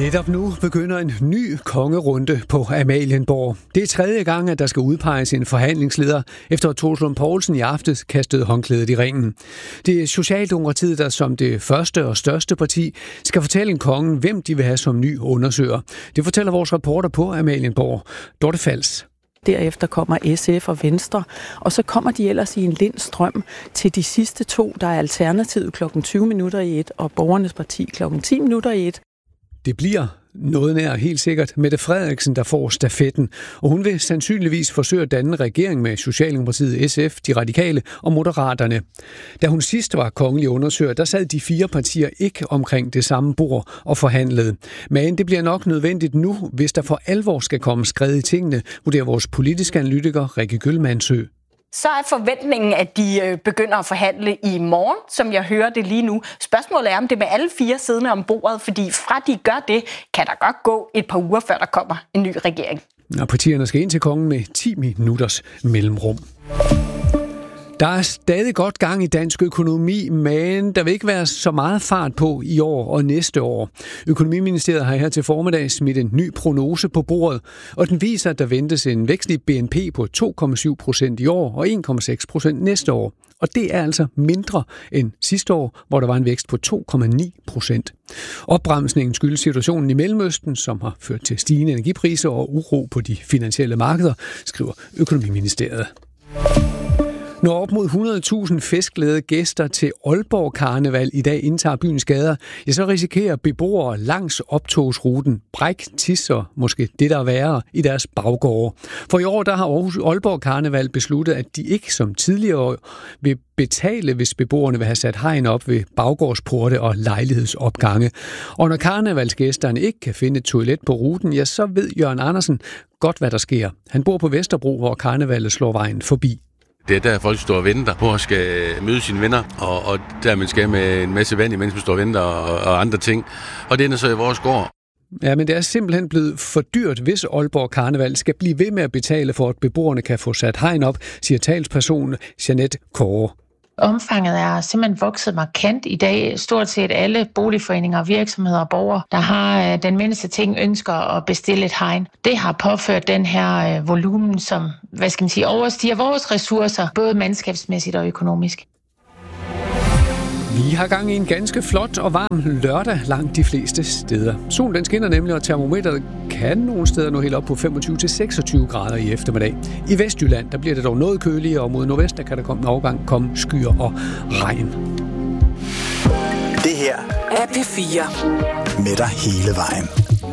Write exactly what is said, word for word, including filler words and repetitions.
Netop nu begynder en ny kongerunde på Amalienborg. Det er tredje gang, at der skal udpeges en forhandlingsleder, efter at Troels Lund Poulsen i aftes kastede håndklædet i ringen. Det er Socialdemokratiet, der som det første og største parti skal fortælle kongen, hvem de vil have som ny undersøger. Det fortæller vores reporter på Amalienborg, Dorte Fals. Derefter kommer S F og Venstre, og så kommer de ellers i en lind strøm til de sidste to, der er Alternativet klokken tyve minutter i et, og Borgernes Parti klokken ti minutter i et. Det bliver noget nær helt sikkert Mette Frederiksen, der får stafetten, og hun vil sandsynligvis forsøge at danne regering med Socialdemokratiet, S F, De Radikale og Moderaterne. Da hun sidst var kongelig undersøger, der sad de fire partier ikke omkring det samme bord og forhandlede. Men det bliver nok nødvendigt nu, hvis der for alvor skal komme skred i tingene, vurderer vores politiske analytiker Rikke Gyllmandsø. Så er forventningen, at de begynder at forhandle i morgen, som jeg hører det lige nu. Spørgsmålet er, om det med alle fire siddende om bordet, fordi fra de gør det, kan der godt gå et par uger, før der kommer en ny regering. Og partierne skal ind til kongen med ti minutters mellemrum. Der er stadig godt gang i dansk økonomi, men der vil ikke være så meget fart på i år og næste år. Økonomiministeriet har her til formiddag smidt en ny prognose på bordet, og den viser, at der ventes en vækst i B N P på to komma syv procent i år og en komma seks procent næste år. Og det er altså mindre end sidste år, hvor der var en vækst på to komma ni procent. Opbremsningen skyldes situationen i Mellemøsten, som har ført til stigende energipriser og uro på de finansielle markeder, skriver Økonomiministeriet. Når op mod hundrede tusind festglade gæster til Aalborg Karneval i dag indtager byens gader, ja, så risikerer beboere langs optogsruten bræk, tis og måske det, der er værre, i deres baggårde. For i år der har Aarhus Aalborg Karneval besluttet, at de ikke som tidligere år vil betale, hvis beboerne vil have sat hegn op ved baggårdsporte og lejlighedsopgange. Og når karnevalsgæsterne ikke kan finde et toilet på ruten, ja, så ved Jørgen Andersen godt, hvad der sker. Han bor på Vesterbro, hvor karnevalet slår vejen forbi. Det er der, folk står og venter på at skal møde sine venner, og, og der man skal med en masse vand, imens man står og venter og, og andre ting. Og det ender så i vores gård. Ja, men det er simpelthen blevet for dyrt, hvis Aalborg Karneval skal blive ved med at betale for, at beboerne kan få sat hegn op, siger talsperson Jeanette Kåre. Omfanget er simpelthen vokset markant i dag. Stort set alle boligforeninger, virksomheder og borgere, der har den mindste ting, ønsker at bestille et hegn. Det har påført den her volumen, som hvad skal man sige, overstiger vores ressourcer, både mandskabsmæssigt og økonomisk. Vi har gang i en ganske flot og varm lørdag langt de fleste steder. Solen den skinner nemlig, og termometeret kan nogle steder nå helt op på femogtyve til seksogtyve grader i eftermiddag. I Vestjylland der bliver det dog noget køligere, og mod nordvest der kan der komme en overgang komme skyer og regn. Det her er P fire. Med dig hele vejen.